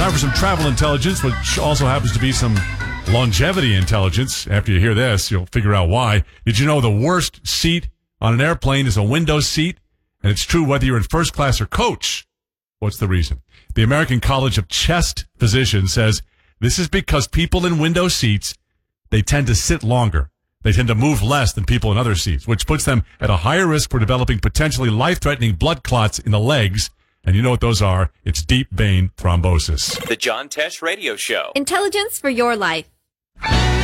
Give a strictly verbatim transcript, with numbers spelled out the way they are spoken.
Time for some travel intelligence, which also happens to be some longevity intelligence. After you hear this, you'll figure out why. Did you know the worst seat on an airplane is a window seat? And it's true whether you're in first class or coach. What's the reason? The American College of Chest Physicians says this is because people in window seats, they tend to sit longer. They tend to move less than people in other seats, which puts them at a higher risk for developing potentially life-threatening blood clots in the legs. And you know what those are. It's deep vein thrombosis. The John Tesh Radio Show. Intelligence for your life.